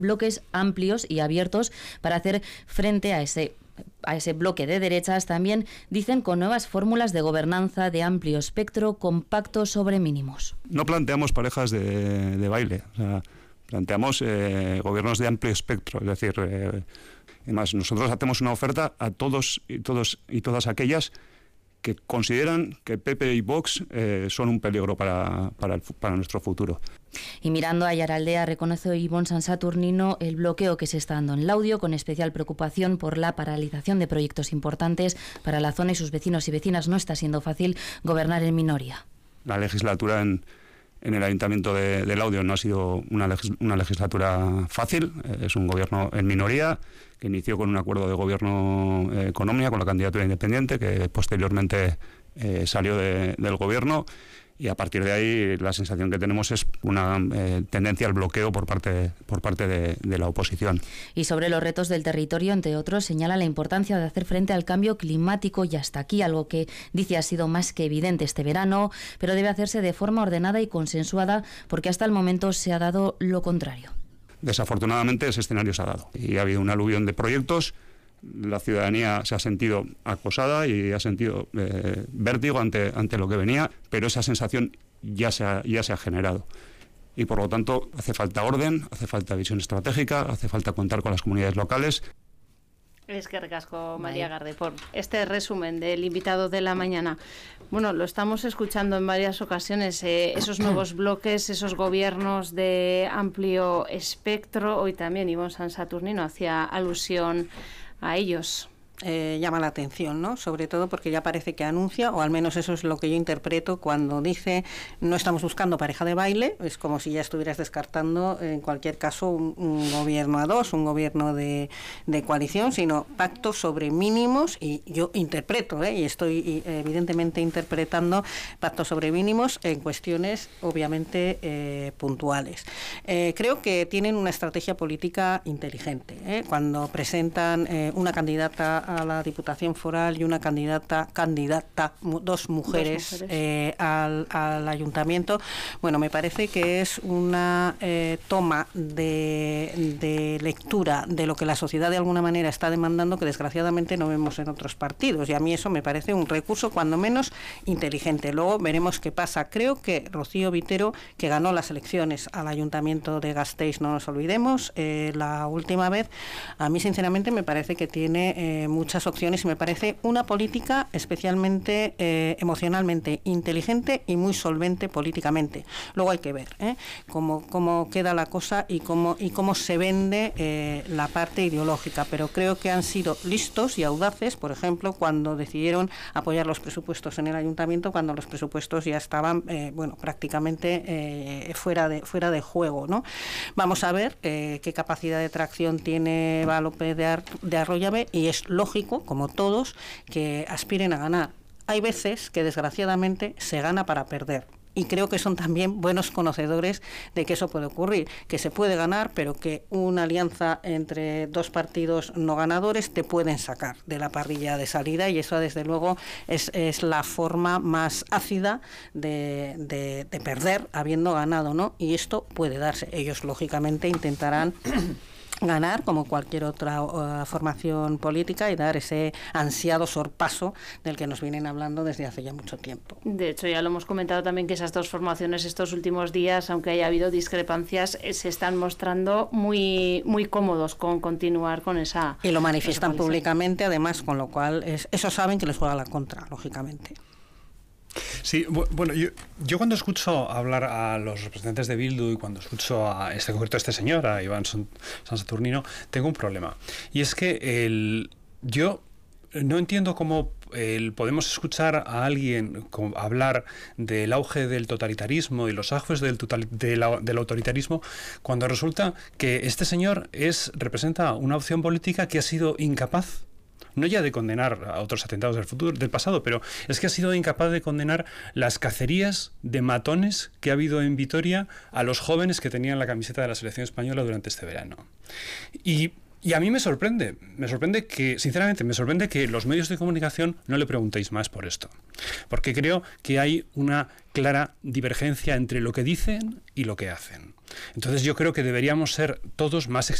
bloques amplios y abiertos para hacer frente a ese bloque de derechas, también dicen con nuevas fórmulas de gobernanza de amplio espectro con pactos sobre mínimos. No planteamos parejas de baile, o sea, planteamos gobiernos de amplio espectro, es decir, además nosotros hacemos una oferta a todos y todas aquellas que consideran que PP y Vox son un peligro para nuestro futuro. Y mirando a Aiaraldea, reconoce Ibon San Saturnino el bloqueo que se está dando en Laudio, con especial preocupación por la paralización de proyectos importantes para la zona y sus vecinos y vecinas. No está siendo fácil gobernar en minoría. La legislatura en el Ayuntamiento de Laudio no ha sido una legislatura fácil. Es un gobierno en minoría que inició con un acuerdo de gobierno con Omnia, con la candidatura independiente, que posteriormente salió del gobierno, y a partir de ahí la sensación que tenemos es una tendencia al bloqueo por parte de la oposición. Y sobre los retos del territorio, entre otros, señala la importancia de hacer frente al cambio climático y hasta aquí, algo que dice ha sido más que evidente este verano, pero debe hacerse de forma ordenada y consensuada, porque hasta el momento se ha dado lo contrario. Desafortunadamente ese escenario se ha dado y ha habido un aluvión de proyectos. La ciudadanía se ha sentido acosada y ha sentido vértigo ante lo que venía, pero esa sensación ya se ha generado. Y por lo tanto hace falta orden, hace falta visión estratégica, hace falta contar con las comunidades locales. Es que recasco, María Garde, por este resumen del invitado de la mañana. Bueno, lo estamos escuchando en varias ocasiones, esos nuevos bloques, esos gobiernos de amplio espectro. Hoy también Ibon San Saturnino hacía alusión a ellos. Llama la atención, ¿no? Sobre todo porque ya parece que anuncia, o al menos eso es lo que yo interpreto cuando dice no estamos buscando pareja de baile. Es como si ya estuvieras descartando en cualquier caso un gobierno a dos, un gobierno de coalición, sino pactos sobre mínimos, y yo interpreto, y estoy evidentemente interpretando pactos sobre mínimos en cuestiones obviamente puntuales. Creo que tienen una estrategia política inteligente, cuando presentan una candidata a la Diputación Foral y una candidata, dos mujeres. Al Ayuntamiento. Bueno, me parece que es una toma de lectura de lo que la sociedad de alguna manera está demandando, que desgraciadamente no vemos en otros partidos, y a mí eso me parece un recurso cuando menos inteligente. Luego veremos qué pasa. Creo que Rocío Vitero, que ganó las elecciones al Ayuntamiento de Gasteiz, no nos olvidemos, la última vez, a mí sinceramente me parece que tiene muchas opciones y me parece una política especialmente emocionalmente inteligente y muy solvente políticamente. Luego hay que ver cómo queda la cosa y cómo se vende la parte ideológica, pero creo que han sido listos y audaces, por ejemplo, cuando decidieron apoyar los presupuestos en el Ayuntamiento, cuando los presupuestos ya estaban prácticamente fuera de juego, ¿no? Vamos a ver qué capacidad de tracción tiene Eva López de Arroyabe, y es lógico, como todos, que aspiren a ganar. Hay veces que desgraciadamente se gana para perder, y creo que son también buenos conocedores de que eso puede ocurrir, que se puede ganar, pero que una alianza entre dos partidos no ganadores te pueden sacar de la parrilla de salida, y eso desde luego es la forma más ácida de perder habiendo ganado, ¿no? Y esto puede darse. Ellos lógicamente intentarán ganar como cualquier otra formación política y dar ese ansiado sorpaso del que nos vienen hablando desde hace ya mucho tiempo. De hecho, ya lo hemos comentado también, que esas dos formaciones estos últimos días, aunque haya habido discrepancias, se están mostrando muy, muy cómodos con continuar con esa... Y lo manifiestan públicamente, además, con lo cual eso saben que les juega la contra, lógicamente. Sí, bueno, yo cuando escucho hablar a los representantes de Bildu y cuando escucho a concreto a este señor, a Ibon San Saturnino, tengo un problema. Y es que yo no entiendo cómo podemos escuchar a alguien hablar del auge del totalitarismo y los auges del autoritarismo, cuando resulta que este señor representa una opción política que ha sido incapaz, no ya de condenar a otros atentados del pasado, pero es que ha sido incapaz de condenar las cacerías de matones que ha habido en Vitoria a los jóvenes que tenían la camiseta de la selección española durante este verano. Y Y a mí me sorprende que, sinceramente, me sorprende que los medios de comunicación no le preguntéis más por esto. Porque creo que hay una clara divergencia entre lo que dicen y lo que hacen. Entonces yo creo que deberíamos ser todos más